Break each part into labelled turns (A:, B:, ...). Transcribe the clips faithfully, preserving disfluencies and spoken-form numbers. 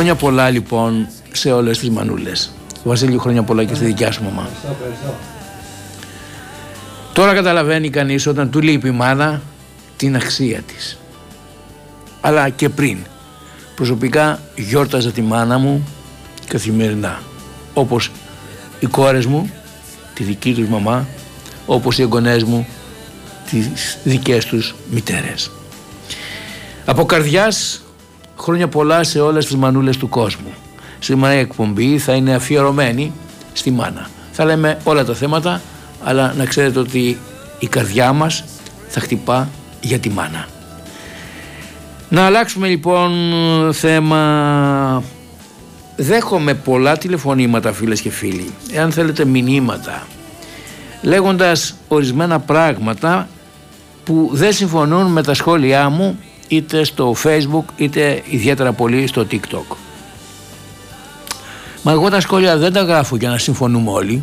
A: Χρόνια πολλά λοιπόν σε όλες τις μανούλες. Βασίλη, χρόνια πολλά και στη δικιά σου μαμά. Τώρα καταλαβαίνει κανείς όταν του λείπει η μάνα την αξία της. Αλλά και πριν. Προσωπικά γιόρταζα τη μάνα μου καθημερινά. Όπως οι κόρες μου, τη δική τους μαμά, όπως οι εγγονές μου, τις δικές τους μητέρες. Από καρδιάς, χρόνια πολλά σε όλες τις μανούλες του κόσμου. Σήμερα η εκπομπή θα είναι αφιερωμένη στη μάνα. Θα λέμε όλα τα θέματα, αλλά να ξέρετε ότι η καρδιά μας θα χτυπά για τη μάνα. Να αλλάξουμε λοιπόν θέμα. Δέχομαι πολλά τηλεφωνήματα, φίλες και φίλοι, εάν θέλετε μηνύματα, λέγοντας ορισμένα πράγματα που δεν συμφωνούν με τα σχόλιά μου, είτε στο Facebook είτε ιδιαίτερα πολύ στο TikTok. Μα εγώ τα σχόλια δεν τα γράφω για να συμφωνούμε όλοι,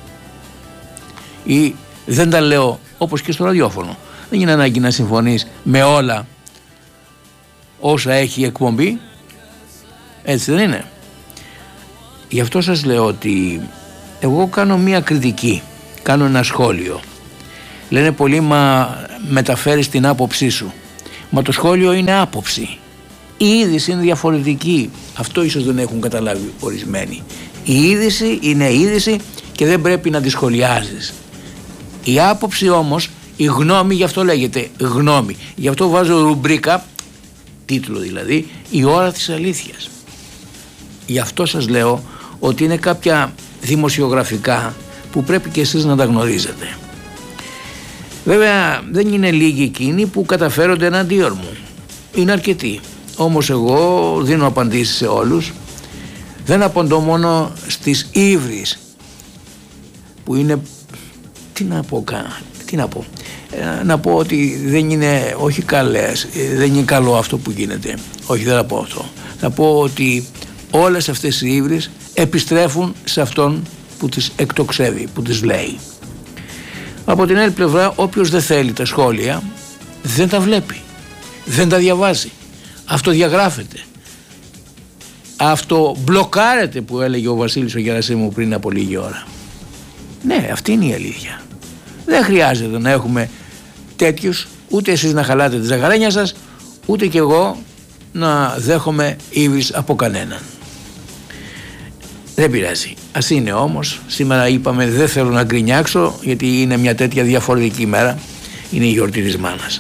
A: ή δεν τα λέω όπως και στο ραδιόφωνο. Δεν είναι ανάγκη να συμφωνείς με όλα όσα έχει η εκπομπή, έτσι δεν είναι? Γι' αυτό σας λέω ότι εγώ κάνω μία κριτική, κάνω ένα σχόλιο. Λένε πολλοί, μα μεταφέρεις την άποψή σου. Μα το σχόλιο είναι άποψη. Η είδηση είναι διαφορετική. Αυτό ίσως δεν έχουν καταλάβει ορισμένοι. Η είδηση είναι είδηση και δεν πρέπει να τη σχολιάζεις. Η άποψη όμως, η γνώμη, γι' αυτό λέγεται γνώμη. Γι' αυτό βάζω ρουμπρίκα, τίτλο δηλαδή, η ώρα της αλήθειας. Γι' αυτό σας λέω ότι είναι κάποια δημοσιογραφικά που πρέπει και εσείς να τα γνωρίζετε. Βέβαια δεν είναι λίγοι εκείνοι που καταφέρονται εναντίον μου. Είναι αρκετοί. Όμως εγώ δίνω απαντήσεις σε όλους. Δεν απαντώ μόνο στις ύβρις που είναι, τι να πω, τι να πω, ε, να πω ότι δεν είναι, όχι καλές, δεν είναι καλό αυτό που γίνεται. Όχι, δεν θα πω αυτό. Θα πω ότι όλες αυτές οι ύβρις επιστρέφουν σε αυτόν που τις εκτοξεύει, που τις λέει. Από την άλλη πλευρά, όποιος δεν θέλει τα σχόλια δεν τα βλέπει, δεν τα διαβάζει, αυτοδιαγράφεται, αυτομπλοκάρεται, που έλεγε ο Βασίλης ο Γερασίμου πριν από λίγη ώρα. Ναι, αυτή είναι η αλήθεια. Δεν χρειάζεται να έχουμε τέτοιους, ούτε εσείς να χαλάτε τη ζαχαρένια σας, ούτε κι εγώ να δέχομαι ύβρις από κανέναν. Δεν πειράζει. Ας είναι όμως. Σήμερα είπαμε δεν θέλω να γκρινιάξω, γιατί είναι μια τέτοια διαφορετική μέρα. Είναι η γιορτή της μάνας.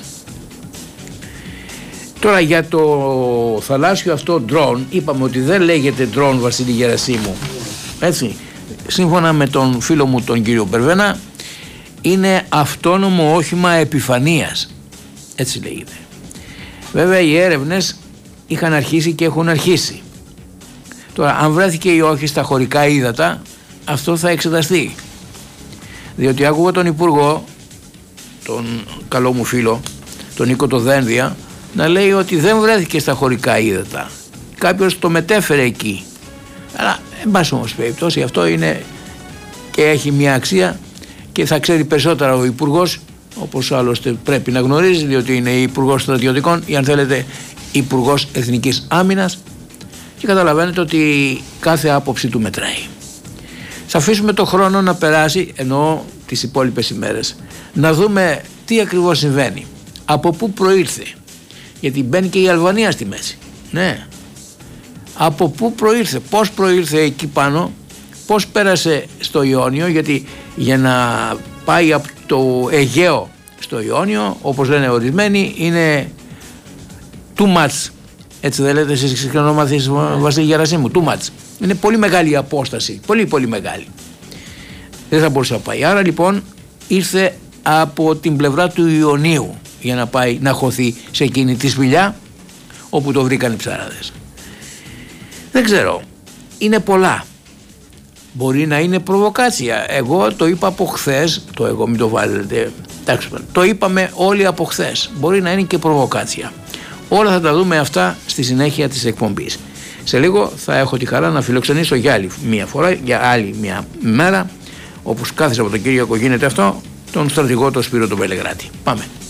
A: Τώρα για το θαλάσσιο αυτό drone, είπαμε ότι δεν λέγεται drone, Βασίλη Γερασίμου. Έτσι. Σύμφωνα με τον φίλο μου τον κύριο Μπερβένα, είναι αυτόνομο όχημα επιφανείας. Έτσι λέγεται. Βέβαια οι έρευνες είχαν αρχίσει και έχουν αρχίσει. Τώρα, αν βρέθηκε ή όχι στα χωρικά ύδατα, αυτό θα εξεταστεί. Διότι άκουγα τον Υπουργό, τον καλό μου φίλο, τον Νίκο το Δένδια, να λέει ότι δεν βρέθηκε στα χωρικά ύδατα. Κάποιος το μετέφερε εκεί. Αλλά, εν πάση όμως περιπτώσει, αυτό είναι και έχει μια αξία και θα ξέρει περισσότερα ο Υπουργός, όπως άλλωστε πρέπει να γνωρίζει, διότι είναι Υπουργός Στρατιωτικών ή αν θέλετε Υπουργός Εθνικής Άμυνας. Και καταλαβαίνετε ότι κάθε άποψη του μετράει. Θα αφήσουμε το χρόνο να περάσει, εννοώ τις υπόλοιπες ημέρες, να δούμε τι ακριβώς συμβαίνει, από πού προήλθε, γιατί μπαίνει και η Αλβανία στη μέση. Ναι. Από πού προήλθε, πώς προήλθε εκεί πάνω, πώς πέρασε στο Ιόνιο, γιατί για να πάει από το Αιγαίο στο Ιόνιο, όπως λένε ορισμένοι, είναι too much. Έτσι δεν λέτε εσείς συχνομαθείς, Βασίλη Γερασίμου? Too much. Είναι πολύ μεγάλη η απόσταση. Πολύ πολύ μεγάλη. Δεν θα μπορούσε να πάει. Άρα λοιπόν ήρθε από την πλευρά του Ιωνίου για να πάει να χωθεί σε εκείνη τη σπηλιά όπου το βρήκαν οι ψάραδες. Δεν ξέρω. Είναι πολλά. Μπορεί να είναι προβοκάτσια. Εγώ το είπα από χθες. Το εγώ μην το βάλετε. Το είπαμε όλοι από χθες. Μπορεί να είναι και προβοκάτσια. Όλα θα τα δούμε αυτά στη συνέχεια της εκπομπής. Σε λίγο θα έχω τη χαρά να φιλοξενήσω για άλλη μια φορά, για άλλη μια μέρα, όπως κάθε Σαββατοκύριακο γίνεται αυτό, τον στρατηγό τον Σπύρο τον Πελεγράτη. Πάμε.